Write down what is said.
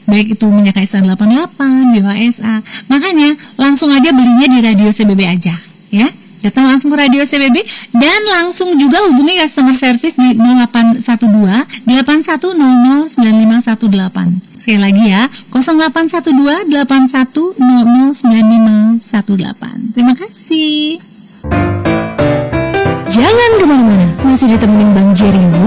baik itu minyak KSA 88, BOASA. Makanya langsung aja belinya di Radio CBB aja, ya. Datang langsung ke Radio CBB dan langsung juga hubungi customer service di 0812 8100 9518. Sekali lagi ya, 0812 8100 9518. Terima kasih. Jangan kemana-mana, masih ditemenin Bang Jerry